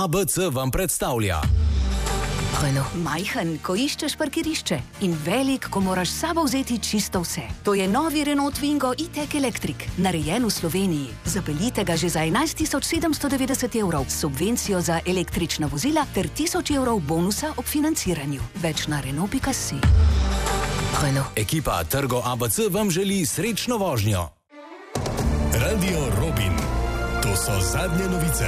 ABC vam predstavlja. Majhen, ko iščeš parkirišče, in velik, ko moraš s sabo vzeti čisto vse. To je novi Renault Twingo E-Tech Electric, narejen v Sloveniji. Zapeljite ga že za 11.790 evrov, subvencijo za električna vozila ter 1000 evrov bonusa ob financiranju. Več na Renault.si. Ekipa Trgo ABC vam želi srečno vožnjo. Radio Robin. To so zadnje novice.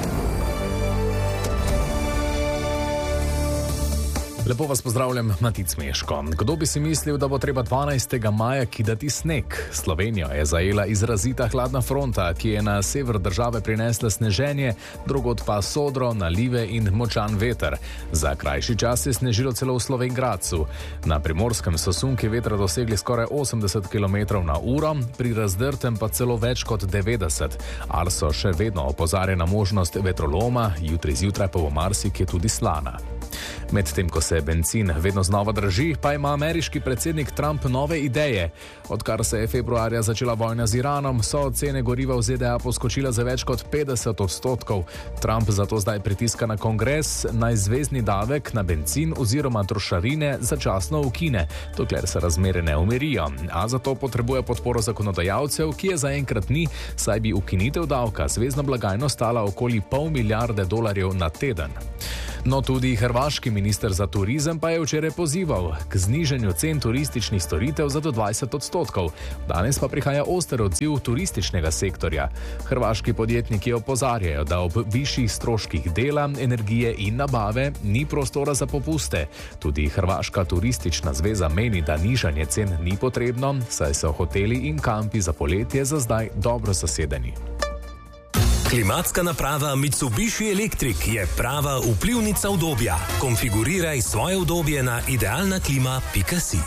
Lepo vas pozdravljam, Matic Meško. Kdo bi si mislil, da bo treba 12. maja kidati sneg? Slovenijo je zajela izrazita hladna fronta, ki je na sever države prinesla sneženje, drugod pa sodro, nalive in močan veter. Za krajši čas je snežilo celo v Slovenj Gradcu. Na Primorskem so sunki vetra dosegli skoraj 80 km/h, pri Razdrtem pa celo več kot 90. Arso še vedno opozarja na možnost vetroloma, jutri zjutraj pa bo marsikje tudi slana. Medtem ko se bencin vedno znova draži, pa ima ameriški predsednik Trump nove ideje. Odkar se je februarja začela vojna z Iranom, so cene goriva v ZDA poskočile za več kot 50%. Trump zato zdaj pritiska na kongres, naj zvezni davek na bencin oziroma trošarine začasno ukine, dokler se razmere ne umirijo. A zato potrebuje podporo zakonodajalcev, ki je zaenkrat ni, saj bi ukinitev davka zvezno blagajno stala okoli $500 milijonov na teden. No, tudi hrvaški minister za turizem pa je včeraj pozival k znižanju cen turističnih storitev za do 20%. Danes pa prihaja oster odziv turističnega sektorja. Hrvaški podjetniki opozarjajo, da ob višjih stroških dela, energije in nabave ni prostora za popuste. Tudi Hrvaška turistična zveza meni, da nižanje cen ni potrebno, saj so hoteli in kampi za poletje za zdaj dobro zasedeni. Klimatska naprava Mitsubishi Electric je prava vplivnica udobja. Konfiguriraj svoje udobje na idealnaklima.si.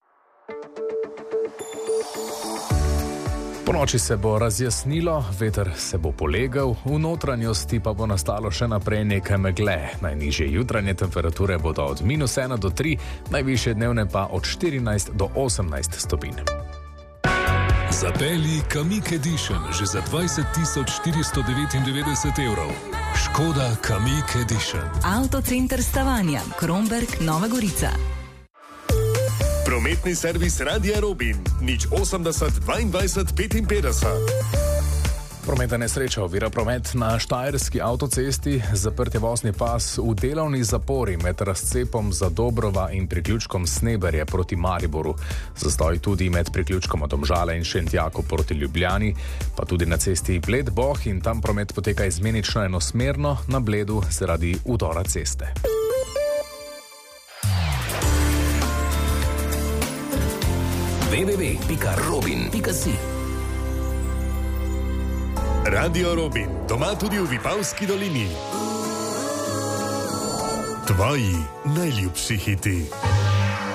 Po noči se bo razjasnilo, veter se bo polegal, v notranjosti pa bo nastalo še naprej nekaj megle. Najnižje jutranje temperature bodo od -1 do 3, najvišje dnevne pa od 14 do 18 stopinj. Zapelji Kamiq Edition že za 20.499 evrov. Škoda Kamiq Edition. Avtocenter Stavanja, Kromberk, Nova Gorica. Prometni servis Radia Robin. 080 22 55. Prometna nesreča ovira promet na Štajerski avtocesti, zaprt je vozni pas v delovni zapori med razcepom Zadobrova in priključkom Sneberje proti Mariboru. Zastoj tudi med priključkom Domžale in Šentjakov proti Ljubljani, pa tudi na cesti Bled-Boh in tam promet poteka izmenično enosmerno, na Bledu zaradi udora ceste. www.robin.si. Radio Robin, doma tudi v Vipavski dolini. Tvoji najljubši hiti.